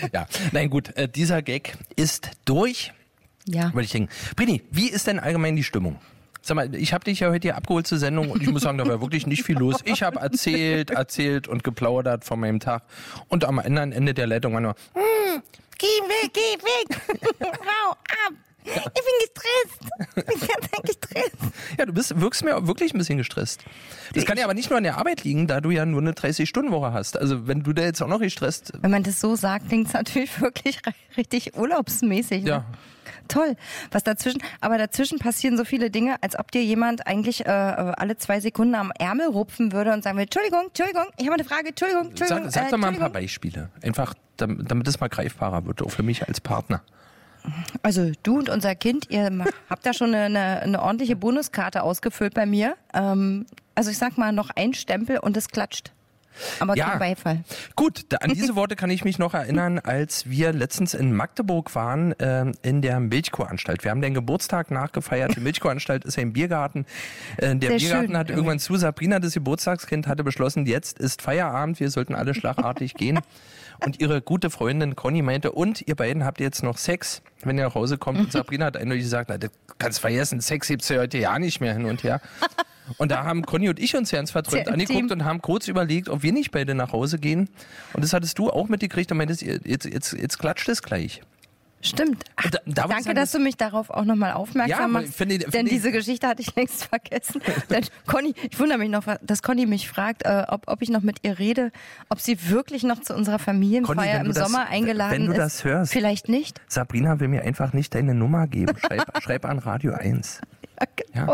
Ja, nein gut, dieser Gag ist durch. Ja. Würde ich denken. Brini, wie ist denn allgemein die Stimmung? Sag mal, ich habe dich ja heute hier abgeholt zur Sendung und ich muss sagen, da war wirklich nicht viel los. Ich habe erzählt und geplaudert von meinem Tag und am Ende der Leitung war nur Geh weg, hau ab. Ich bin ganz gestresst. Ja, du wirkst mir wirklich ein bisschen gestresst. Das kann ja aber nicht nur an der Arbeit liegen, da du ja nur eine 30-Stunden-Woche hast. Also wenn du da jetzt auch noch gestresst... Wenn man das so sagt, klingt es natürlich wirklich richtig urlaubsmäßig. Ne? Ja. Toll. Aber dazwischen passieren so viele Dinge, als ob dir jemand eigentlich alle 2 Sekunden am Ärmel rupfen würde und sagen will, Entschuldigung, ich habe eine Frage, Entschuldigung. Sag doch mal ein paar Beispiele. Einfach, damit es mal greifbarer wird, auch für mich als Partner. Also du und unser Kind, ihr habt da schon eine ordentliche Bonuskarte ausgefüllt bei mir. Also ich sag mal, noch ein Stempel und es klatscht. Aber kein Beifall. Gut, an diese Worte kann ich mich noch erinnern, als wir letztens in Magdeburg waren, in der Milchkuhanstalt. Wir haben den Geburtstag nachgefeiert. Die Milchkuhanstalt ist ja im Biergarten. Der Biergarten hat irgendwann zu. Sabrina, das Geburtstagskind, hatte beschlossen, jetzt ist Feierabend, wir sollten alle schlagartig gehen. Und ihre gute Freundin Conny meinte, und ihr beiden habt jetzt noch Sex, wenn ihr nach Hause kommt. Und Sabrina hat eindeutig gesagt, na, das kannst du vergessen, Sex gibt's ja heute ja nicht mehr hin und her. Und da haben Conny und ich uns ganz verträumt angeguckt und haben kurz überlegt, ob wir nicht beide nach Hause gehen. Und das hattest du auch mitgekriegt und meintest, jetzt klatscht es gleich. Stimmt. Ach, danke, dass du mich darauf auch nochmal aufmerksam machst. Denn diese Geschichte hatte ich längst vergessen. Denn Conny, ich wundere mich noch, dass Conny mich fragt, ob ich noch mit ihr rede, ob sie wirklich noch zu unserer Familienfeier im Sommer eingeladen ist. Wenn du das hörst. Vielleicht nicht. Sabrina will mir einfach nicht deine Nummer geben. Schreib an Radio 1. Ja, genau. Ja.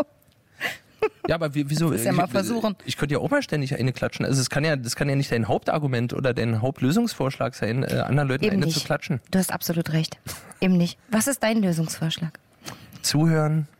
Ja, aber wieso? Das ja mal versuchen. Ich könnte ja auch mal ständig eine klatschen. Also das kann ja nicht dein Hauptargument oder dein Hauptlösungsvorschlag sein, anderen Leuten Eben eine nicht. zu klatschen. Du hast absolut recht. Eben nicht. Was ist dein Lösungsvorschlag? Zuhören.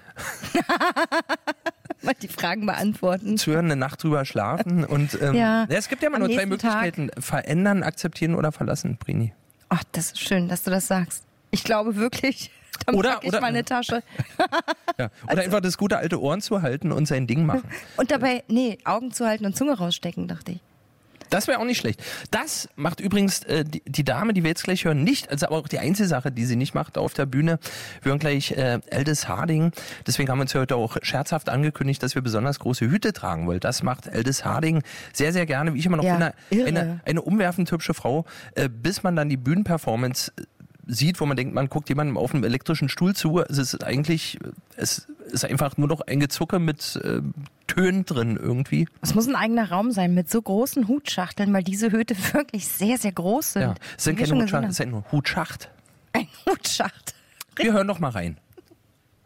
Mal die Fragen beantworten. Zuhören, eine Nacht drüber schlafen und es gibt ja immer nur 3 Möglichkeiten. Verändern, akzeptieren oder verlassen, Brini. Ach, das ist schön, dass du das sagst. Ich glaube wirklich, dann pack ich meine Tasche. Ja. Oder einfach das gute alte Ohren zu halten und sein Ding machen. Und dabei, Augen zu halten und Zunge rausstecken, dachte ich. Das wäre auch nicht schlecht. Das macht übrigens die Dame, die wir jetzt gleich hören, nicht. Also aber auch die Einzelsache, die sie nicht macht auf der Bühne. Wir hören gleich Aldis Harding. Deswegen haben wir uns heute auch scherzhaft angekündigt, dass wir besonders große Hüte tragen wollen. Das macht Aldis Harding sehr, sehr gerne. Wie ich immer noch finde, eine umwerfend hübsche Frau, bis man dann die Bühnenperformance sieht, wo man denkt, man guckt jemandem auf einem elektrischen Stuhl zu. Es ist einfach nur noch ein Gezucke mit Tönen drin irgendwie. Es muss ein eigener Raum sein mit so großen Hutschachteln, weil diese Hüte wirklich sehr, sehr groß sind. Ja, es ist kein Hutschacht, es ist ein Hutschacht. Ein Hutschacht. Wir hören doch mal rein.